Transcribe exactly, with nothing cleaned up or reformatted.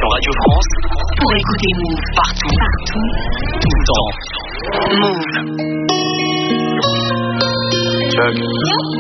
Radio France. Pour écouter Move partout, partout, tout le temps. Move.